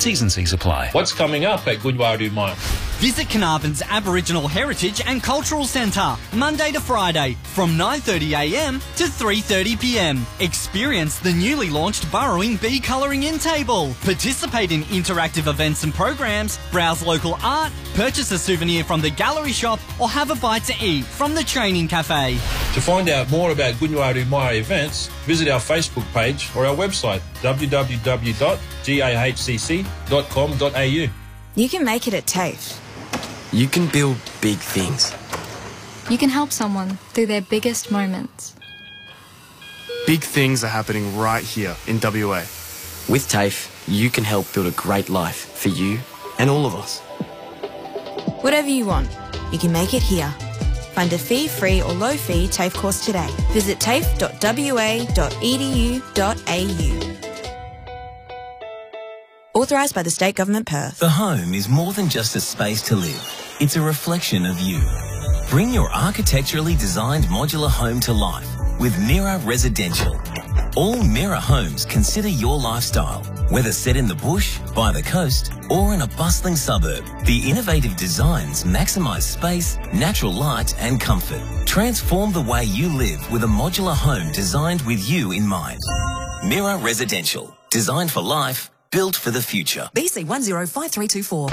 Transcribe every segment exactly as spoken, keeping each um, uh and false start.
T's and C's apply. What's coming up at Goodwaru Mine? Visit Carnarvon's Aboriginal Heritage and Cultural Centre, Monday to Friday, from nine thirty a m to three thirty p m. Experience the newly launched Burrowing Bee Colouring In Table. Participate in interactive events and programs, browse local art, purchase a souvenir from the gallery shop, or have a bite to eat from the Training Cafe. To find out more about Goodwaru Mine events, visit our Facebook page or our website w w w dot g a h c c dot com dot a u. You can make it at TAFE. You can build big things. You can help someone through their biggest moments. Big things are happening right here in W A. With TAFE, you can help build a great life for you and all of us. Whatever you want, you can make it here. Find a fee-free or low-fee TAFE course today. Visit tafe dot w a dot e d u dot a u. Authorised by the State Government Perth. The home is more than just a space to live. It's a reflection of you. Bring your architecturally designed modular home to life with Mira Residential. All Mira homes consider your lifestyle. Whether set in the bush, by the coast, or in a bustling suburb, the innovative designs maximise space, natural light and comfort. Transform the way you live with a modular home designed with you in mind. Mira Residential. Designed for life, built for the future. B C one zero five three two four.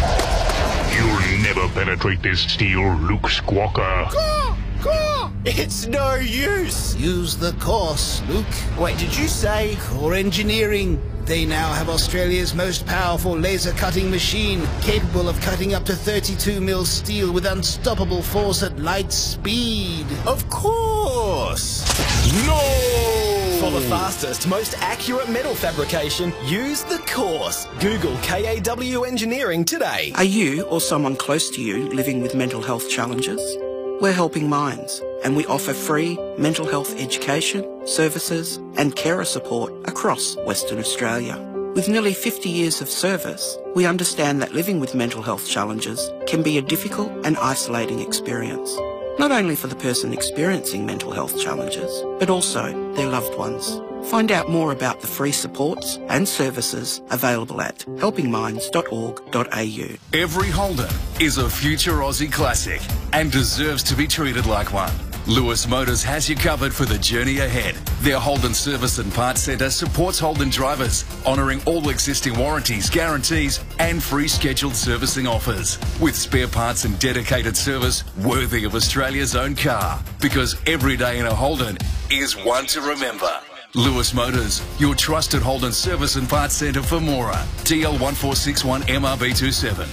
You'll never penetrate this steel, Luke Squawker. Core! Core! It's no use. Use the course, Luke. Wait, did you say Core Engineering? They now have Australia's most powerful laser cutting machine, capable of cutting up to thirty-two mil steel with unstoppable force at light speed. Of course! No! For the fastest, most accurate metal fabrication, use the course. Google K A W Engineering today. Are you or someone close to you living with mental health challenges? We're Helping Minds, and we offer free mental health education, services and carer support across Western Australia. With nearly fifty years of service, we understand that living with mental health challenges can be a difficult and isolating experience. Not only for the person experiencing mental health challenges, but also their loved ones. Find out more about the free supports and services available at helping minds dot org dot a u. Every Holden is a future Aussie classic and deserves to be treated like one. Lewis Motors has you covered for the journey ahead. Their Holden Service and Parts Centre supports Holden drivers, honouring all existing warranties, guarantees and free scheduled servicing offers. With spare parts and dedicated service worthy of Australia's own car. Because every day in a Holden is one to remember. Lewis Motors, your trusted Holden Service and Parts Centre for Mora. T L one four six one M R B two seven.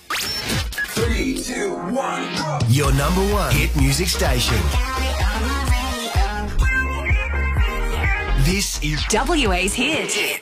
Three, two, one, go. Your number one hit music station. This is W A's Hit. Hit.